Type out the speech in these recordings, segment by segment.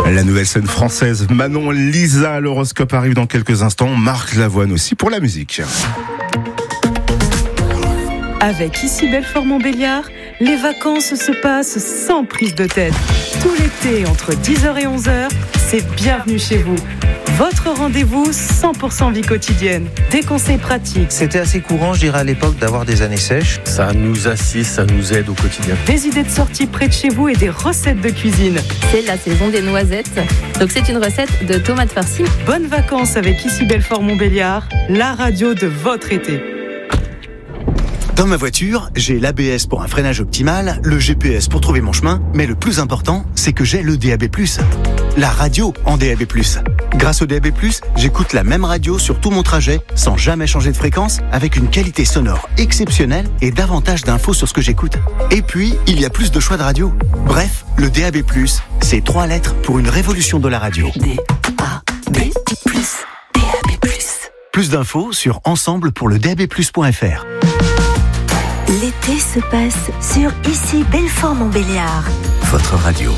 La nouvelle scène française, Manon Lisa, l'horoscope arrive dans quelques instants. Marc Lavoine aussi pour la musique. Avec Ici Belfort-Montbéliard, les vacances se passent sans prise de tête. Tout l'été, entre 10h et 11h, c'est bienvenue chez vous. Votre rendez-vous 100% vie quotidienne. Des conseils pratiques. C'était assez courant, je dirais, à l'époque, d'avoir des années sèches. Ça nous assiste, ça nous aide au quotidien. Des idées de sortie près de chez vous et des recettes de cuisine. C'est la saison des noisettes. Donc c'est une recette de tomates farcies. Bonnes vacances avec Ici Belfort-Montbéliard, la radio de votre été. Dans ma voiture, j'ai l'ABS pour un freinage optimal, le GPS pour trouver mon chemin, mais le plus important, c'est que j'ai le DAB+. La radio en DAB+. Grâce au DAB+, j'écoute la même radio sur tout mon trajet, sans jamais changer de fréquence, avec une qualité sonore exceptionnelle et davantage d'infos sur ce que j'écoute. Et puis, il y a plus de choix de radio. Bref, le DAB+, c'est 3 lettres pour une révolution de la radio. DAB+. DAB+. Plus d'infos sur ensemble-pour-le-DAB+.fr. L'été se passe sur Ici Belfort-Montbéliard. Votre radio.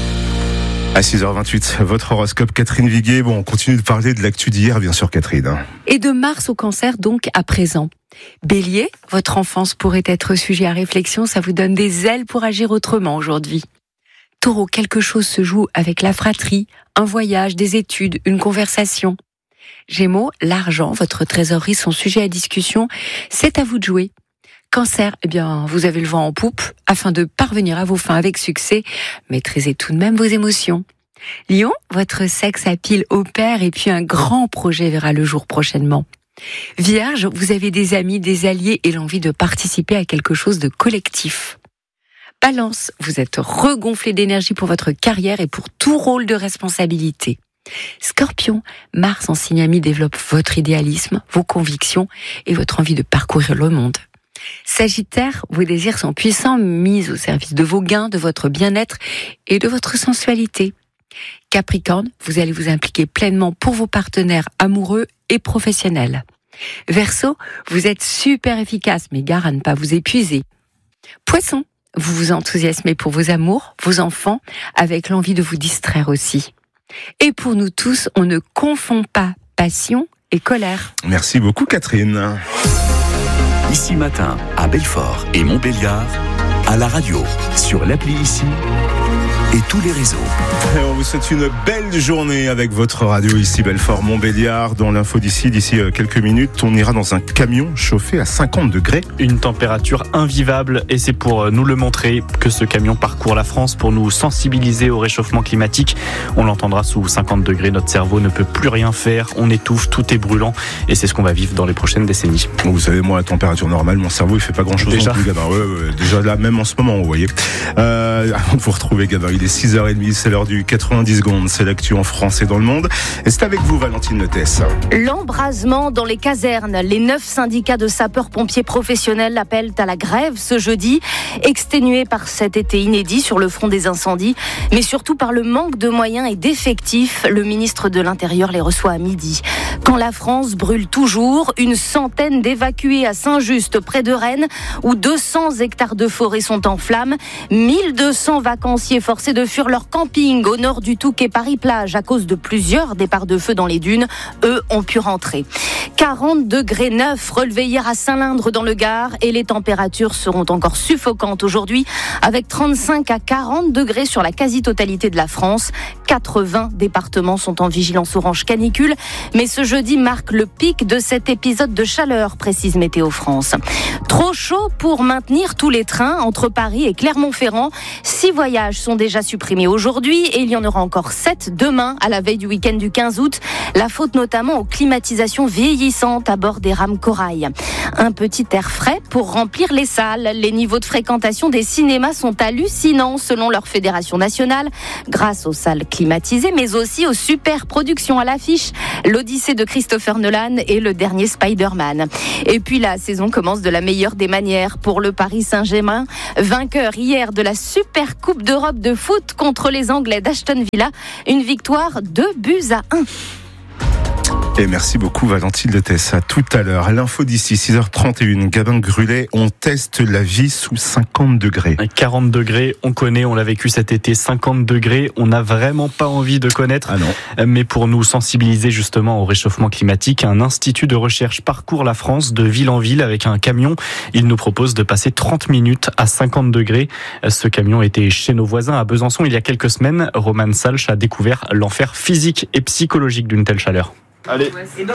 À 6h28, votre horoscope, Catherine Viguier. Bon, on continue de parler de l'actu d'hier, bien sûr, Catherine. Et de Mars au Cancer, donc, à présent. Bélier, votre enfance pourrait être sujet à réflexion, ça vous donne des ailes pour agir autrement aujourd'hui. Taureau, quelque chose se joue avec la fratrie, un voyage, des études, une conversation. Gémeaux, l'argent, votre trésorerie sont sujets à discussion, c'est à vous de jouer. Cancer, eh bien, vous avez le vent en poupe. Afin de parvenir à vos fins avec succès, maîtrisez tout de même vos émotions. Lion, votre sexe à pile opère et puis un grand projet verra le jour prochainement. Vierge, vous avez des amis, des alliés et l'envie de participer à quelque chose de collectif. Balance, vous êtes regonflé d'énergie pour votre carrière et pour tout rôle de responsabilité. Scorpion, Mars en signe ami développe votre idéalisme, vos convictions et votre envie de parcourir le monde. Sagittaire, vos désirs sont puissants, mis au service de vos gains, de votre bien-être et de votre sensualité. Capricorne, vous allez vous impliquer pleinement pour vos partenaires amoureux et professionnels. Verseau, vous êtes super efficace, mais gare à ne pas vous épuiser. Poisson, vous vous enthousiasmez pour vos amours, vos enfants, avec l'envie de vous distraire aussi. Et pour nous tous, on ne confond pas passion et colère. Merci beaucoup, Catherine. Ici matin, à Belfort et Montbéliard, à la radio, sur l'appli Ici et tous les réseaux. Et on vous souhaite une belle journée avec votre radio Ici Belfort-Montbéliard. Dans l'info d'ici quelques minutes, on ira dans un camion chauffé à 50 degrés. Une température invivable et c'est pour nous le montrer que ce camion parcourt la France pour nous sensibiliser au réchauffement climatique. On l'entendra sous 50 degrés, notre cerveau ne peut plus rien faire, on étouffe, tout est brûlant et c'est ce qu'on va vivre dans les prochaines décennies. Vous savez, moi, à température normale, mon cerveau il fait pas grand chose déjà. Non plus, Gabin. Ouais, déjà là, même en ce moment, vous voyez. Avant de vous retrouver, Gabin, il est 6h30, c'est l'heure du 90 secondes, c'est l'actu en France et dans le monde. Et c'est avec vous, Valentine Notès. L'embrasement dans les casernes. Les 9 syndicats de sapeurs-pompiers professionnels appellent à la grève ce jeudi, exténués par cet été inédit sur le front des incendies, mais surtout par le manque de moyens et d'effectifs. Le ministre de l'Intérieur les reçoit à midi. Quand la France brûle toujours, une centaine d'évacués à Saint-Just, près de Rennes, où 200 hectares de forêt sont en flammes. 1200 vacanciers forcés de fuir leur camping au nord du Touquet Paris-Plage à cause de plusieurs départs de feu dans les dunes. Eux ont pu rentrer. 40 degrés 9 relevés hier à Saint-Lindre dans le Gard et les températures seront encore suffocantes aujourd'hui avec 35 à 40 degrés sur la quasi-totalité de la France. 80 départements sont en vigilance orange canicule, mais ce jeudi marque le pic de cet épisode de chaleur, précise Météo France. Trop chaud pour maintenir tous les trains entre Paris et Clermont-Ferrand. 6 voyages sont déjà supprimés aujourd'hui et il y en aura encore 7 demain à la veille du week-end du 15 août. La faute notamment aux climatisations vieillissantes à bord des rames Corail. Un petit air frais pour remplir les salles. Les niveaux de fréquentation des cinémas sont hallucinants selon leur fédération nationale grâce aux salles climatisées mais aussi aux super productions à l'affiche. L'Odyssée de Christopher Nolan et le dernier Spider-Man. Et puis la saison commence de la meilleure des manières pour le Paris Saint-Germain. Vainqueur hier de la Super Coupe d'Europe de foot contre les Anglais d'Aston Villa. Une victoire 2-1. Et merci beaucoup Valentine Letès. À tout à l'heure. L'info d'ici, 6h31. Gabin Grulet, on teste la vie sous 50 degrés. 40 degrés, on connaît, on l'a vécu cet été. 50 degrés, on n'a vraiment pas envie de connaître. Ah non. Mais pour nous sensibiliser justement au réchauffement climatique, un institut de recherche parcourt la France de ville en ville avec un camion. Il nous propose de passer 30 minutes à 50 degrés. Ce camion était chez nos voisins à Besançon il y a quelques semaines. Roman Salch a découvert l'enfer physique et psychologique d'une telle chaleur. Allez.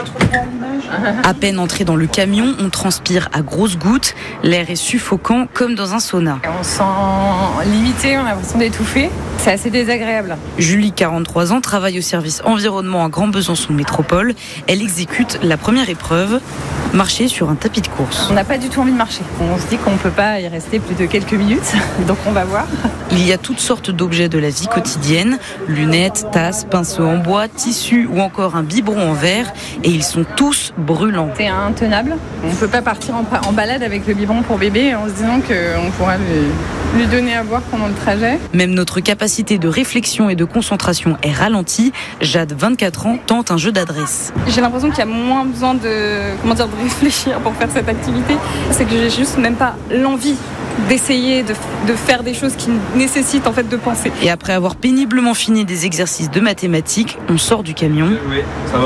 À peine entré dans le camion, on transpire à grosses gouttes. L'air est suffocant comme dans un sauna. On se sent limité, on a l'impression d'étouffer. C'est assez désagréable. Julie, 43 ans, travaille au service environnement à Grand Besançon Métropole. Elle exécute la première épreuve, marcher sur un tapis de course. On n'a pas du tout envie de marcher. On se dit qu'on ne peut pas y rester plus de quelques minutes, donc on va voir. Il y a toutes sortes d'objets de la vie quotidienne, lunettes, tasses, pinceaux en bois, tissus ou encore un biberon en verre, et ils sont tous brûlants. C'est intenable. On ne peut pas partir en balade avec le biberon pour bébé en se disant qu'on pourra lui donner à boire pendant le trajet. Même notre capacité de réflexion et de concentration est ralentie. Jade, 24 ans, tente un jeu d'adresse. J'ai l'impression qu'il y a moins besoin de réfléchir pour faire cette activité. C'est que j'ai juste même pas l'envie d'essayer de faire des choses qui nécessitent en fait de penser. Et après avoir péniblement fini des exercices de mathématiques, on sort du camion. Oui, ça va ?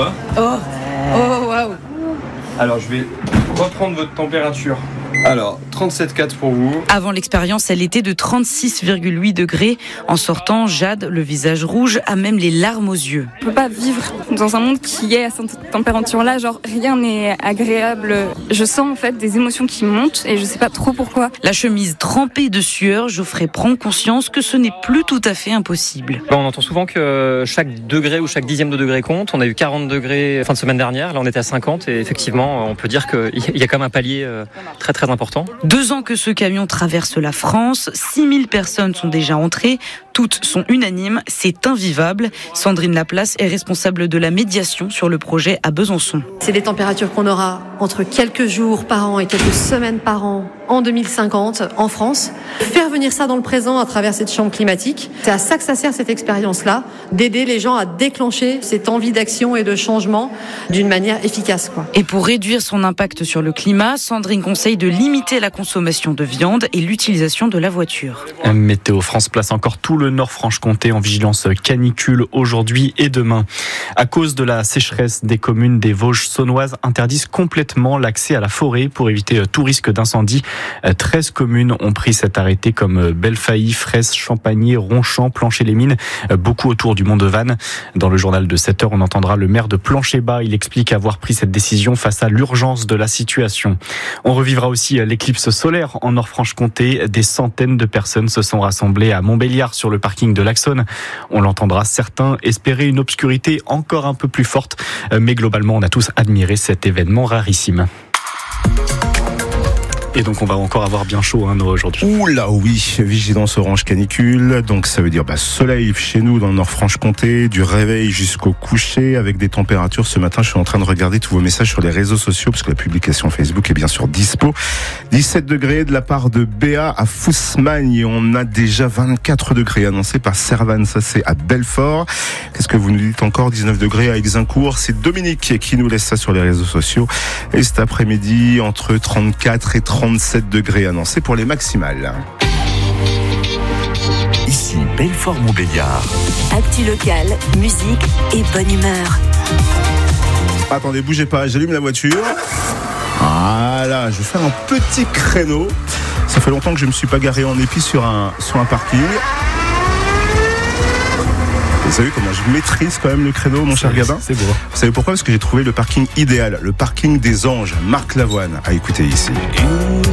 Oh, waouh. Alors, je vais reprendre votre température. Alors, 37,4 pour vous. Avant l'expérience, elle était de 36,8 degrés. En sortant, Jade, le visage rouge, a même les larmes aux yeux. On ne peut pas vivre dans un monde qui est à cette température-là. Genre, rien n'est agréable. Je sens en fait des émotions qui montent et je ne sais pas trop pourquoi. La chemise trempée de sueur, Geoffrey prend conscience que ce n'est plus tout à fait impossible. On entend souvent que chaque degré ou chaque dixième de degré compte. On a eu 40 degrés fin de semaine dernière. Là, on était à 50 et effectivement, on peut dire qu'il y a quand même un palier très très important. 2 ans que ce camion traverse la France, 6000 personnes sont déjà entrées, toutes sont unanimes, c'est invivable. Sandrine Laplace est responsable de la médiation sur le projet à Besançon. C'est des températures qu'on aura entre quelques jours par an et quelques semaines par an en 2050 en France. Faire venir ça dans le présent à travers cette chambre climatique, c'est à ça que ça sert cette expérience-là, d'aider les gens à déclencher cette envie d'action et de changement d'une manière efficace, quoi. Et pour réduire son impact sur le climat, Sandrine conseille de limiter la consommation de viande et l'utilisation de la voiture. Météo France place encore tout le Nord-Franche-Comté en vigilance canicule aujourd'hui et demain. À cause de la sécheresse, des communes des Vosges saunoises interdisent complètement l'accès à la forêt pour éviter tout risque d'incendie. 13 communes ont pris cet arrêté comme Belfailly, Fraisse, Champagné, Ronchamp, Plancher-les-Mines, beaucoup autour du Mont de Vannes. Dans le journal de 7h, on entendra le maire de Plancher-Bas. Il explique avoir pris cette décision face à l'urgence de la situation. On revivra aussi l'éclipse solaire en Nord-Franche-Comté. Des centaines de personnes se sont rassemblées à Montbéliard sur le parking de l'Axone. On l'entendra, certains espérer une obscurité encore un peu plus forte, mais globalement on a tous admiré cet événement rarissime. Et donc on va encore avoir bien chaud aujourd'hui. Oula oui, vigilance orange canicule, donc ça veut dire soleil chez nous dans le Nord-Franche-Comté, du réveil jusqu'au coucher avec des températures. Ce matin je suis en train de regarder tous vos messages sur les réseaux sociaux parce que la publication Facebook est bien sûr dispo. 17 degrés de la part de Béa à Fousmagne et on a déjà 24 degrés annoncés par Servan, ça c'est à Belfort. Qu'est-ce que vous nous dites encore? 19 degrés à Exincourt, c'est Dominique qui nous laisse ça sur les réseaux sociaux. Et cet après-midi entre 34 et 37 degrés annoncés pour les maximales. Ici Belfort-Montbéliard. Actu locale, musique et bonne humeur. Attendez, bougez pas, j'allume la voiture. Voilà, je vais faire un petit créneau. Ça fait longtemps que je ne me suis pas garé en épi sur un parking. Vous savez comment je maîtrise quand même le créneau, mon cher Gabin? C'est beau. Vous savez pourquoi? Parce que j'ai trouvé le parking idéal, le parking des anges, Marc Lavoine. À écouter ici. Une